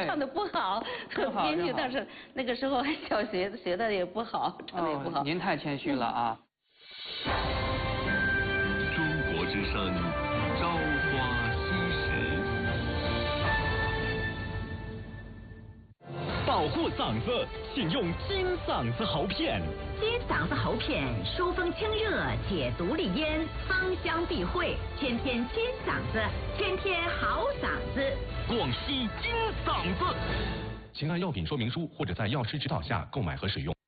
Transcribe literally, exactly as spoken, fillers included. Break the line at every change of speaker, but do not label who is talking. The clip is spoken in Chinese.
唱的不好，编剧但是那个时候小学学的也不好，唱的也不好。
哦、您太谦虚了啊。
中国之声，朝花夕拾。
保护嗓子，请用金嗓子喉片。
金嗓子喉片，疏风清热，解毒利咽，芳香避秽，天天金嗓子，天天好嗓子。
广西金嗓子，
请按药品说明书或者在药师指导下购买和使用。